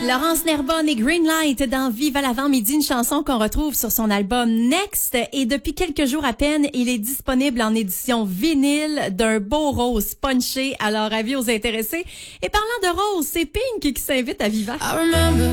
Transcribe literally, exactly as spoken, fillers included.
Laurence Nerbonne et Greenlight dans Vive à l'avant-midi, une chanson qu'on retrouve sur son album Next. Et depuis quelques jours à peine, il est disponible en édition vinyle d'un beau rose punché. Alors, avis aux intéressés. Et parlant de rose, c'est Pink qui s'invite à Viva.